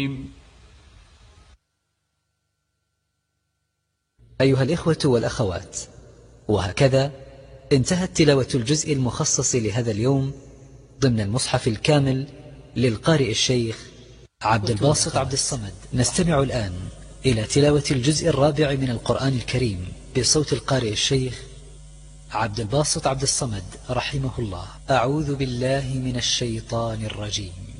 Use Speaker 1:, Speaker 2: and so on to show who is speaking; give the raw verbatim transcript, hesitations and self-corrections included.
Speaker 1: أيها الإخوة والأخوات، وهكذا انتهت تلاوة الجزء المخصص لهذا اليوم ضمن المصحف الكامل للقارئ الشيخ عبد الباسط عبد الصمد. نستمع الآن إلى تلاوة الجزء الرابع من القرآن الكريم بصوت القارئ الشيخ عبد الباسط عبد الصمد رحمه الله. أعوذ بالله من الشيطان الرجيم.